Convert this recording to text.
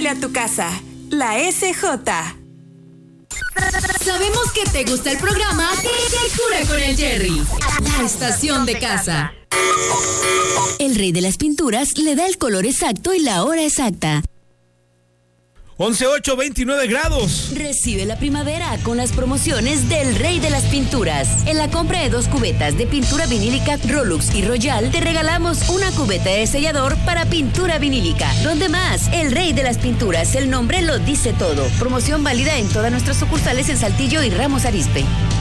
a tu casa. La SJ. Sabemos que te gusta el programa ¿Qué cura con el Jerry? La estación de casa. El rey de las pinturas le da el color exacto y la hora exacta. 11:08, 29 grados. Recibe la primavera con las promociones del Rey de las Pinturas. En la compra de 2 cubetas de pintura vinílica Rolux y Royal, te regalamos una cubeta de sellador para pintura vinílica. ¿Dónde más? El Rey de las Pinturas, el nombre lo dice todo. Promoción válida en todas nuestras sucursales en Saltillo y Ramos Arizpe.